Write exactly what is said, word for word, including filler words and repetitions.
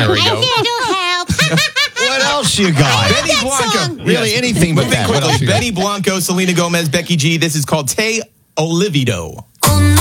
There we I go. need help. What else you got? Benny that Blanco. song. Really, anything but Moving that. What else quickly. you got? Benny Blanco, Selena Gomez, Becky G. This is called Te Olivido.